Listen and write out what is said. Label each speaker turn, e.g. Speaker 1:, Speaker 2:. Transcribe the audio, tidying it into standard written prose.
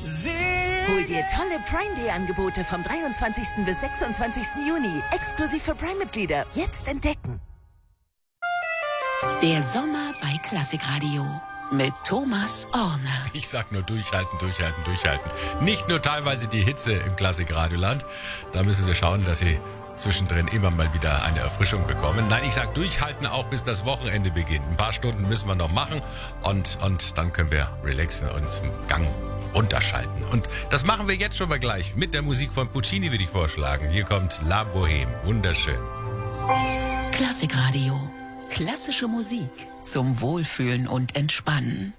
Speaker 1: Hol dir tolle Prime Day Angebote vom 23. bis 26. Juni. Exklusiv für Prime-Mitglieder. Jetzt entdecken. Der Sommer bei Klassikradio. Mit Thomas Orner.
Speaker 2: Ich sag nur durchhalten, durchhalten, durchhalten. Nicht nur teilweise die Hitze im Klassikradioland. Da müssen Sie schauen, dass Sie zwischendrin immer mal wieder eine Erfrischung bekommen. Nein, ich sag durchhalten auch bis das Wochenende beginnt. Ein paar Stunden müssen wir noch machen und dann können wir relaxen und im Gang runterschalten. Und das machen wir jetzt schon mal gleich mit der Musik von Puccini, würde ich vorschlagen. Hier kommt La Bohème. Wunderschön.
Speaker 1: Klassikradio. Klassische Musik zum Wohlfühlen und Entspannen.